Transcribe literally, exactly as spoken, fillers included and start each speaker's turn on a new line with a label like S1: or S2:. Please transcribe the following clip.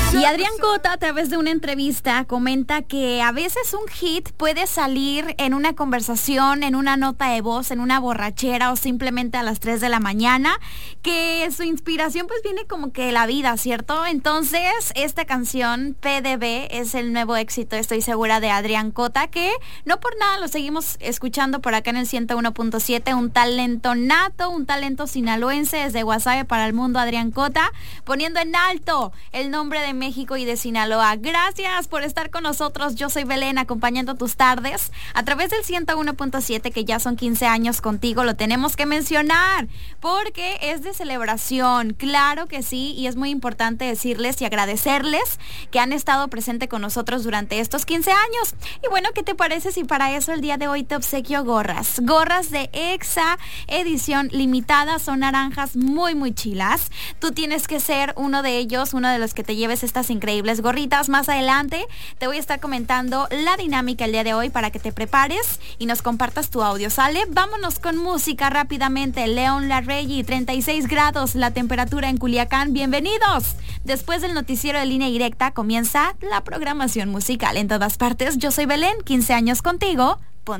S1: Y Adrián Cota, a través de una entrevista, comenta que a veces un hit puede salir en una conversación, en una nota de voz, en una borrachera o simplemente a las tres de la mañana, que su inspiración pues viene como que de la vida, ¿cierto? Entonces, esta canción, P D B, es el nuevo éxito, estoy segura, de Adrián Cota, que no por nada lo seguimos escuchando por acá en el ciento uno punto siete, un talento nato, un talento sinaloense desde Guasave para el mundo, Adrián Cota, poniendo en alto el nombre de México y de Sinaloa. Gracias por estar con nosotros. Yo soy Belén, acompañando tus tardes a través del ciento uno punto siete, que ya son quince años contigo. Lo tenemos que mencionar porque es de celebración, claro que sí, y es muy importante decirles y agradecerles que han estado presentes con nosotros durante estos quince años. Y bueno, ¿qué te parece si para eso el día de hoy te obsequio gorras? Gorras de Exa, edición limitada, son naranjas muy muy chilas. Tú tienes que ser uno de ellos, uno de los que te lleves estas increíbles gorritas. Más adelante te voy a estar comentando la dinámica el día de hoy para que te prepares y nos compartas tu audio, ¿sale? Vámonos con música rápidamente. León Larregui, treinta y seis grados la temperatura en Culiacán. Bienvenidos. Después del noticiero de Línea Directa comienza la programación musical en todas partes. Yo soy Belén, quince años contigo.